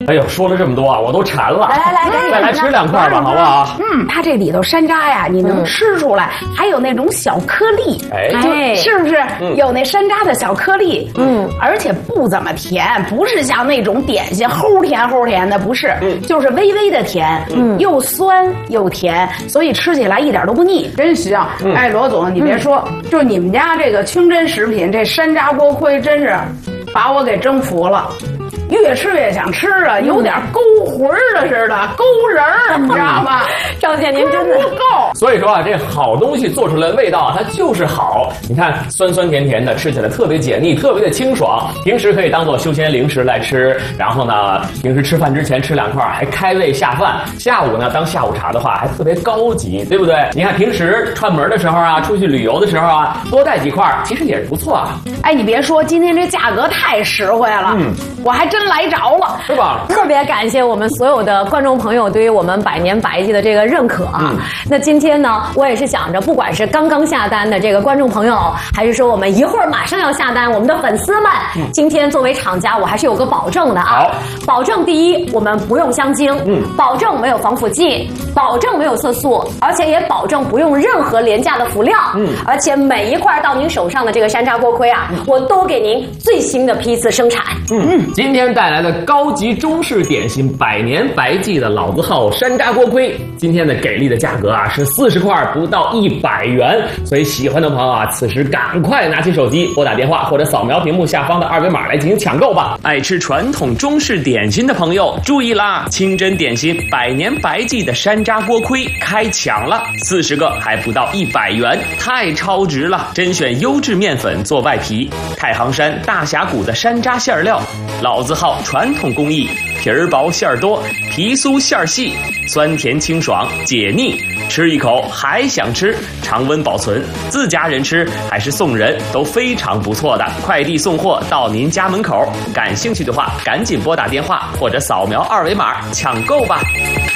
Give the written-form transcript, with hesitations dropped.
哎呦，说了这么多啊，我都馋了。 来， 再来吃2块吧，好不好？ 它这里头山楂呀，你能吃出来，还有那种小颗粒，是不是？有那山楂的小颗粒，而且不怎么甜，不是像那种点心齁甜的，不是，就是微微的甜，又酸又甜，所以吃起来一点都不腻，真香。哎，罗总，你别说，就你们家这个清真食品，这山楂锅盔真是把我给征服了。越吃越想吃啊，有点勾魂的似的，勾人儿，你知道吗？ 赵姐您真的不够。 所以说啊，这好东西做出来的味道它就是好。你看酸酸甜甜的，吃起来特别解腻，特别的清爽。平时可以当做休闲零食来吃，然后呢，平时吃饭之前吃2块还开胃下饭。下午呢当下午茶的话还特别高级，对不对？你看平时串门的时候啊，出去旅游的时候啊，多带几块其实也是不错啊。 哎，你别说，今天这价格太实惠了，我还真来着了， 是吧？ 特别感谢我们所有的观众朋友对于我们百年百季的这个认可啊。那今天呢，我也是想着，不管是刚刚下单的这个观众朋友，还是说我们一会儿马上要下单我们的粉丝们，今天作为厂家，我还是有个保证的啊。保证第一，我们不用香精，保证没有防腐剂，保证没有色素，而且也保证不用任何廉价的辅料，而且每一块到您手上的这个山楂锅盔啊，我都给您最新的批次生产。 今天带来的高级中式点心百年百季的老字号山楂锅盔，今天的给力的价格啊是40块不到100元，所以喜欢的朋友啊，此时赶快拿起手机拨打电话或者扫描屏幕下方的2维码来进行抢购吧。爱吃传统中式点心的朋友注意啦，清真点心百年百季的山楂锅盔开抢了，40个还不到100元，太超值了！甄选优质面粉做外皮，太行山大峡谷的山楂馅料，老字号传统工艺，皮儿薄馅儿多，皮酥馅儿细，酸甜清爽解腻，吃一口还想吃，常温保存，自家人吃还是送人都非常不错的。快递送货到您家门口，感兴趣的话赶紧拨打电话或者扫描2维码抢购吧。